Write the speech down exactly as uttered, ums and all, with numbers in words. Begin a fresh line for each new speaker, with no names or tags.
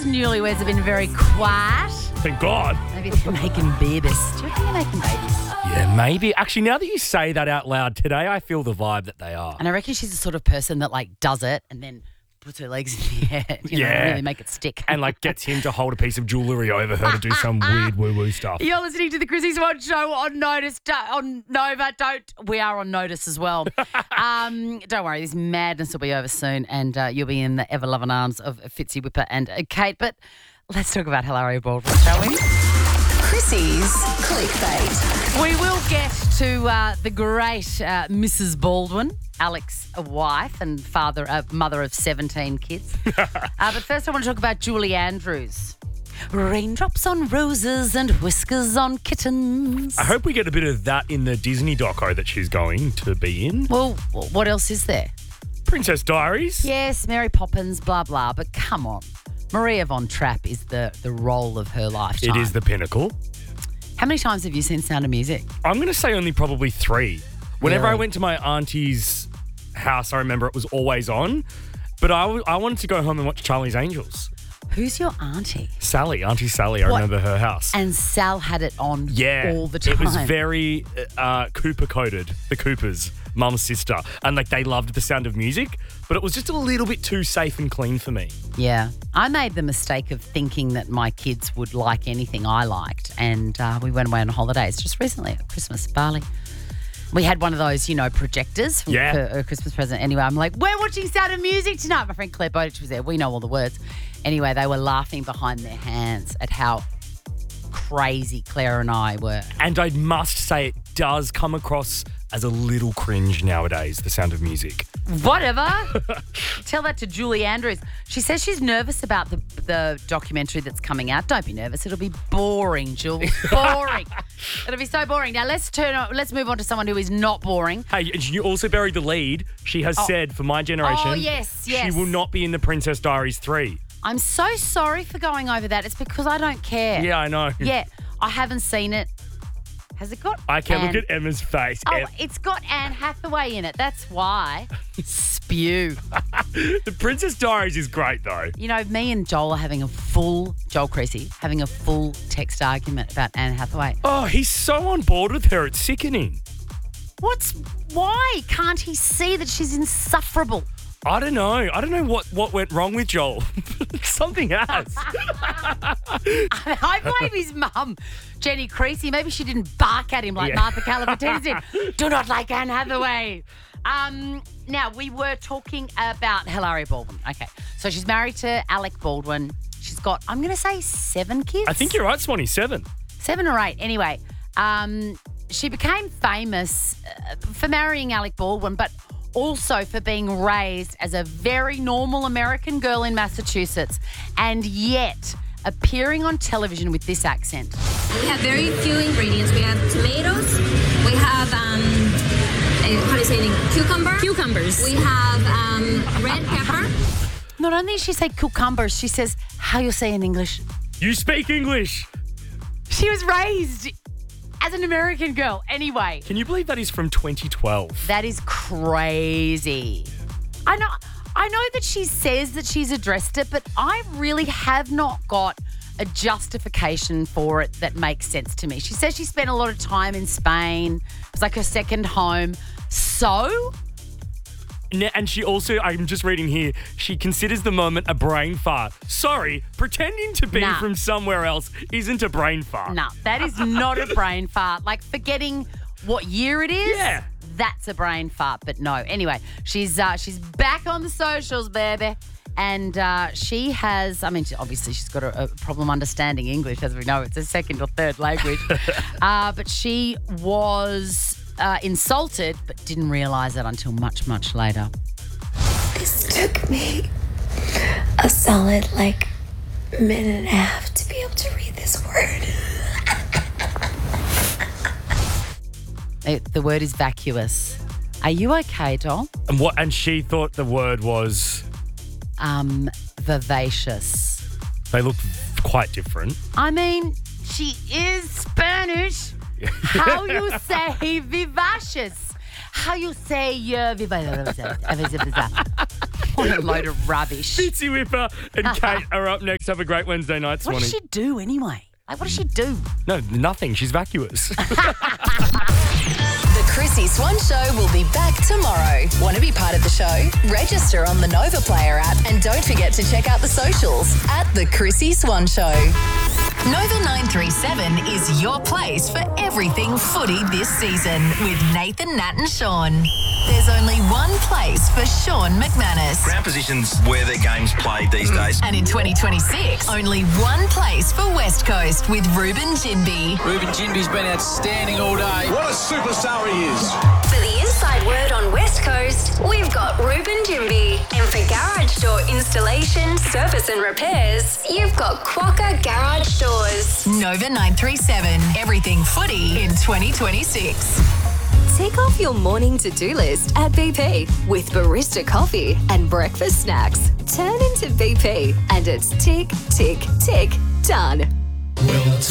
newlyweds have been very quiet.
Thank God.
Maybe they're making babies. Do you reckon they're making babies?
Yeah, maybe. Actually, now that you say that out loud today, I feel the vibe that they are.
And I reckon she's the sort of person that like does it and then puts her legs in the air, you
Yeah.
know, really make it stick.
And like gets him to hold a piece of jewellery over her to do some weird woo-woo stuff.
You're listening to the Chrissy Swan Show on Notice, on Nova. Don't, we are on Notice as well. um, don't worry, this madness will be over soon and uh, you'll be in the ever-loving arms of Fitzy Whipper and uh, Kate. But let's talk about Hilaria Baldwin, shall we?
Chrissy's Clickbait.
We will get to uh, the great uh, Missus Baldwin, Alex's wife and father, uh, mother of seventeen kids. uh, but first I want to talk about Julie Andrews. Raindrops on roses and whiskers on kittens.
I hope we get a bit of that in the Disney doco that she's going to be in.
Well, what else is there?
Princess Diaries.
Yes, Mary Poppins, blah, blah. But come on. Maria Von Trapp is the, the role of her lifetime.
It is the pinnacle.
How many times have you seen Sound of Music?
I'm going to say only probably three. Whenever
Really?
I went to my auntie's house, I remember it was always on. But I, w- I wanted to go home and watch Charlie's Angels.
Who's your auntie?
Sally, Auntie Sally, I
What?
remember her house.
And Sal had it on
Yeah,
all the time.
it was very uh, Cooper-coded, the Coopers, mum's sister. And like they loved the Sound of Music, but it was just a little bit too safe and clean for me.
Yeah. I made the mistake of thinking that my kids would like anything I liked. And uh, we went away on holidays just recently at Christmas, Bali. We had one of those, you know, projectors for,
Yeah.
for a Christmas present. Anyway, I'm like, we're watching Sound of Music tonight. My friend Claire Bowditch was there. We know all the words. Anyway, they were laughing behind their hands at how crazy Claire and I were.
And I must say it does come across as a little cringe nowadays, the Sound of Music.
Whatever. Tell that to Julie Andrews. She says she's nervous about the, the documentary that's coming out. Don't be nervous. It'll be boring, Jules. Boring. It'll be so boring. Now let's turn. On, let's move on to someone who is not boring.
Hey, and you also buried the lead. She has
Oh.
said, for my generation,
Oh, yes, yes.
she will not be in the Princess Diaries three.
I'm so sorry for going over that. It's because I don't care.
Yeah, I know.
Yeah, I haven't seen it. Has it got?
I can
Anne-
look at Emma's face.
Oh,
Em-
it's got Anne Hathaway in it. That's why. Spew.
the Princess Diaries is great, though.
You know, me and Joel are having a full, Joel Creasy, having a full text argument about Anne Hathaway.
Oh, he's so on board with her. It's sickening.
What's, why can't he see that she's insufferable?
I don't know. I don't know what, what went wrong with Joel. Something has.
I blame his mum, Jenny Creasy. Maybe she didn't bark at him like
Yeah.
Martha Calabatina did. Do not like Anne Hathaway. Um, now, we were talking about Hilaria Baldwin. Okay, so she's married to Alec Baldwin. She's got, I'm going to say, seven kids.
I think you're right, Swanee. Seven.
Seven or eight. Anyway, um, she became famous uh, for marrying Alec Baldwin, but also for being raised as a very normal American girl in Massachusetts and yet appearing on television with this accent.
We have very few ingredients. We have tomatoes. We have, um, uh, how do you say it? Cucumber. Cucumbers. We have um, red pepper.
Not only does she say cucumbers, she says, how you say in English?
You speak English.
She was raised as an American girl. Anyway,
Can you believe that is from twenty twelve?
that is crazy. I know I know that she says that she's addressed it, but I really have not got a justification for it that makes sense to me. She says she spent a lot of time in Spain. It was like her second home. So?
N- And she also, I'm just reading here, she considers the moment a brain fart. Sorry, pretending to be
Nah.
from somewhere else isn't a brain fart.
No, that is not a brain fart. Like forgetting what year it is.
Yeah.
That's a brain fart, but no. Anyway, she's uh, she's back on the socials, baby. And uh, she has, I mean, she- obviously she's got a, a problem understanding English, as we know it's a second or third language. uh, but she was uh, insulted, but didn't realise it until much, much later.
This took me a solid, like, minute and a half to be able to read this word.
It, the word is vacuous. Are you okay, doll?
And what? And she thought the word was,
Um, vivacious.
they look quite different.
I mean, she is Spanish. How you say vivacious? How you say uh, vivacious? What What a load of rubbish.
Fitzy Whipper and Kate are up next. Have a great Wednesday night,
What
Swanee.
does she do anyway? Like, what does she do?
No, nothing. She's vacuous.
The Chrissy Swan Show will be back tomorrow. Want to be part of the show? Register on the Nova Player app and don't forget to check out the socials at The Chrissy Swan Show. Nova nine three seven is your place for everything footy this season with Nathan, Nat and Sean. There's only one place for Sean McManus.
Ground position's where their game's played these days.
And in twenty twenty-six, only one place for West Coast with Ruben Jinby.
Ruben Jinby's been outstanding all day.
What a superstar he is.
For the inside word on West Coast, we've got Ruben Jimby. And for garage door installation, service and repairs, you've got Quokka Garage Doors.
Nova nine three seven, everything footy in twenty twenty-six.
Tick off your morning to-do list at B P with barista coffee and breakfast snacks. Turn into B P and it's tick, tick, tick, done.